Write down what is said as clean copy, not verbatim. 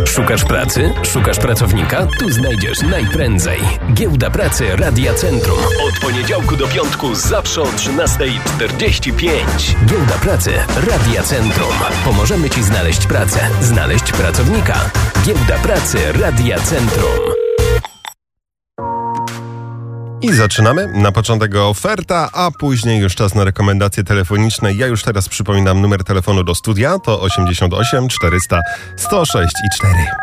Szukasz pracy? Szukasz pracownika? Tu znajdziesz najprędzej. Giełda Pracy Radia Centrum. Od poniedziałku do piątku zawsze o 13:45. Giełda Pracy Radia Centrum. Pomożemy Ci znaleźć pracę, znaleźć pracownika. Giełda Pracy Radia Centrum. I zaczynamy. Na początek oferta, a później już czas na rekomendacje telefoniczne. Ja już teraz przypominam numer telefonu do studia. To 88 400 106 i 4.